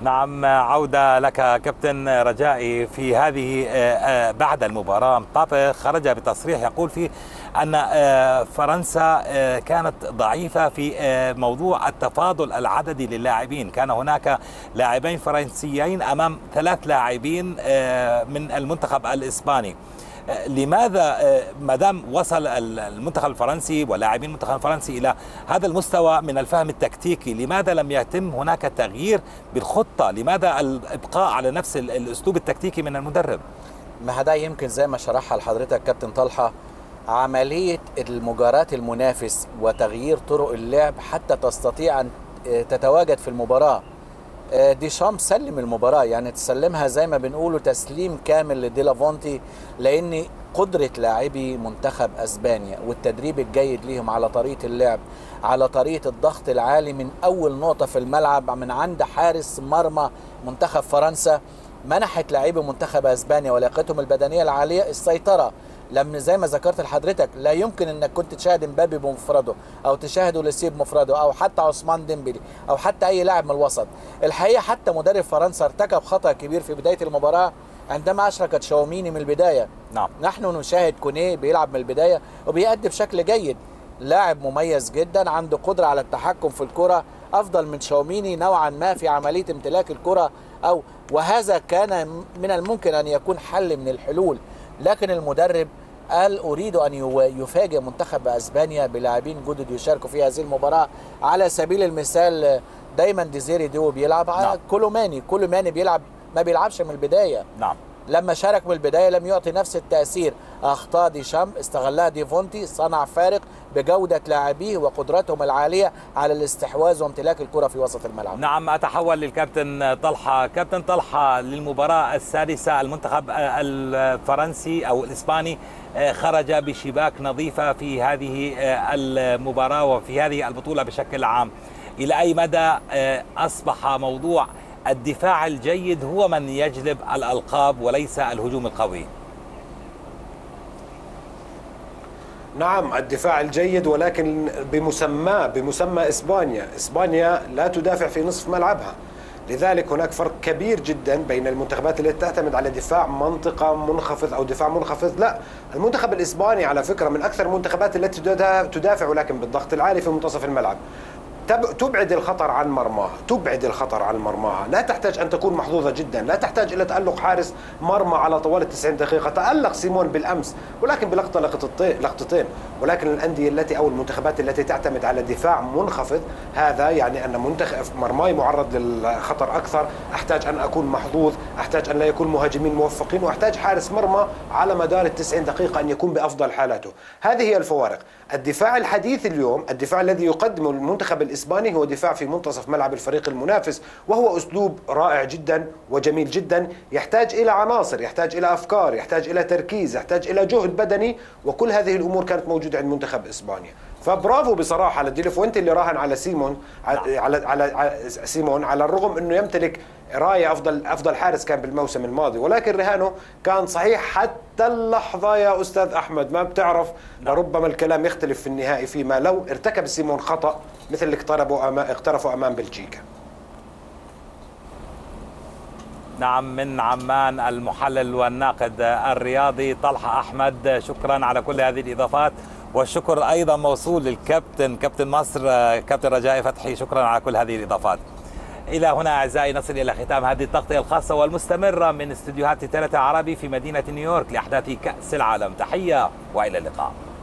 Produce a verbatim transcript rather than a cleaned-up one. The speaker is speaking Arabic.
نعم، عودة لك كابتن رجائي. في هذه بعد المباراة مبابي خرج بتصريح يقول فيه أن فرنسا كانت ضعيفة في موضوع التفاضل العددي للاعبين. كان هناك لاعبين فرنسيين أمام ثلاث لاعبين من المنتخب الإسباني. لماذا ما دام وصل المنتخب الفرنسي ولاعبين المنتخب الفرنسي إلى هذا المستوى من الفهم التكتيكي، لماذا لم يتم هناك تغيير بالخطة؟ لماذا الإبقاء على نفس الأسلوب التكتيكي من المدرب؟ ما هذا يمكن زي ما شرحها لحضرتك كابتن طلحة، عملية المجاراة المنافس وتغيير طرق اللعب حتى تستطيع أن تتواجد في المباراة. ديشام سلم المباراة، يعني تسلمها زي ما بنقوله تسليم كامل لديلافونتي، لأن قدرة لاعبي منتخب أسبانيا والتدريب الجيد ليهم على طريقة اللعب، على طريقة الضغط العالي من أول نقطة في الملعب من عند حارس مرمى منتخب فرنسا، منحت لاعبي منتخب أسبانيا ولياقتهم البدنية العالية السيطرة. لما زي ما ذكرت لحضرتك لا يمكن انك كنت تشاهد مبابي بمفرده او تشاهد اوليسيه بمفرده او حتى عثمان ديمبلي او حتى اي لاعب من الوسط. الحقيقه حتى مدرب فرنسا ارتكب خطا كبير في بدايه المباراه عندما اشركت شاوميني من البدايه. نعم. نحن نشاهد كونيه بيلعب من البدايه وبيأدي بشكل جيد، لاعب مميز جدا عنده قدره على التحكم في الكره افضل من شاوميني نوعا ما في عمليه امتلاك الكره، او وهذا كان من الممكن ان يكون حل من الحلول. لكن المدرب قال أريد أن يفاجئ منتخب أسبانيا بلاعبين جدد يشاركوا في هذه المباراة. على سبيل المثال دايما ديزيري ديو بيلعب. نعم. كولوماني كولوماني بيلعب ما بيلعبش من البداية. نعم. لما شارك من البداية لم يعطي نفس التأثير. أخطاء ديشام استغلها ديفونتي، صنع فارق بجودة لاعبيه وقدراتهم العالية على الاستحواذ وامتلاك الكرة في وسط الملعب. نعم، أتحول للكابتن طلحة. كابتن طلحة، للمباراة السادسة المنتخب الفرنسي أو الإسباني خرج بشباك نظيفة في هذه المباراة وفي هذه البطولة بشكل عام. إلى أي مدى أصبح موضوع الدفاع الجيد هو من يجلب الألقاب وليس الهجوم القوي؟ نعم، الدفاع الجيد، ولكن بمسمى بمسمى إسبانيا. إسبانيا لا تدافع في نصف ملعبها، لذلك هناك فرق كبير جدا بين المنتخبات التي تعتمد على دفاع منطقة منخفض أو دفاع منخفض. لا، المنتخب الإسباني على فكرة من أكثر المنتخبات التي تدافع ولكن بالضغط العالي في منتصف الملعب. تبعد الخطر عن مرماها، تبعد الخطر عن مرماها، لا تحتاج أن تكون محظوظة جدا، لا تحتاج إلى تألق حارس مرمى على طوال التسعين دقيقة. تألق سيمون بالأمس ولكن بلقطة لقطتين. ولكن الأندية التي أو المنتخبات التي تعتمد على دفاع منخفض، هذا يعني أن منتخب مرماي معرض للخطر أكثر، أحتاج أن أكون محظوظ، أحتاج أن لا يكون مهاجمين موفقين، وأحتاج حارس مرمى على مدار التسعين دقيقة أن يكون بأفضل حالاته. هذه هي الفوارق. الدفاع الحديث اليوم، الدفاع الذي يقدمه المنتخب الإسباني هو دفاع في منتصف ملعب الفريق المنافس، وهو أسلوب رائع جدا وجميل جدا، يحتاج إلى عناصر، يحتاج إلى أفكار، يحتاج إلى تركيز، يحتاج إلى جهد بدني، وكل هذه الأمور كانت موجودة عند منتخب إسبانيا. فبرافو بصراحة لديلافونتي اللي راهن على سيمون على على, على سيمون على الرغم أنه يمتلك راية أفضل أفضل حارس كان بالموسم الماضي، ولكن رهانه كان صحيح حتى اللحظة يا أستاذ أحمد. ما بتعرف، لربما الكلام يختلف في النهائي فيما لو ارتكب سيمون خطأ مثل اللي اقترفوا أمام اقترفوا أمام بلجيكا. نعم، من عمان المحلل والناقد الرياضي طلحة أحمد، شكرا على كل هذه الإضافات، والشكر أيضا موصول للكابتن كابتن مصر كابتن رجائي فتحي، شكرا على كل هذه الإضافات. إلى هنا أعزائي نصل إلى ختام هذه التغطية الخاصة والمستمرة من استديوهات ثلاثة عربي في مدينة نيويورك لأحداث كأس العالم. تحية وإلى اللقاء.